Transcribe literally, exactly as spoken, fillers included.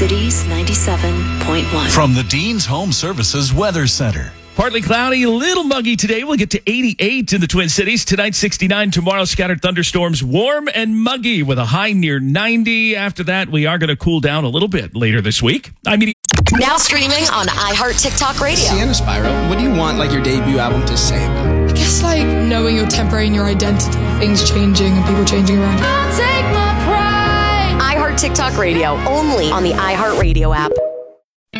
Cities ninety-seven point one. From the Dean's Home Services Weather Center. Partly cloudy, a little muggy today. We'll get to eighty-eight in the Twin Cities. Tonight, sixty-nine. Tomorrow, scattered thunderstorms. Warm and muggy with a high near ninety. After that, we are going to cool down a little bit later this week. I mean, now streaming on iHeart TikTok Radio. Sienna Spiral, what do you want like your debut album to say about? I guess like knowing your temporary and your identity. Things changing and people changing around. I'll take my pride. iHeart TikTok Radio, only on the iHeart Radio app.